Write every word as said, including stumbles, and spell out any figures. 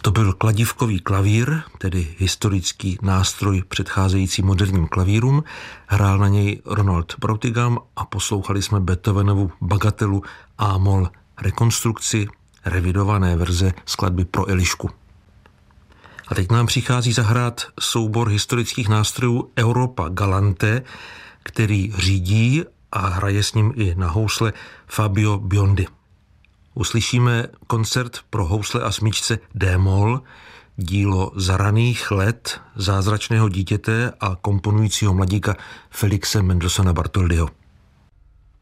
To byl kladívkový klavír, tedy historický nástroj předcházející moderním klavírům. Hrál na něj Ronald Broughtigam a poslouchali jsme Beethovenovu bagatelu A-moll, rekonstrukci revidované verze skladby pro Elišku. A teď nám přichází zahrát soubor historických nástrojů Europa Galante, který řídí a hraje s ním i na housle Fabio Biondi. Uslyšíme koncert pro housle a smyčce D-moll, dílo za raných let zázračného dítěte a komponujícího mladíka Felixe Mendelssohna Bartholdyho.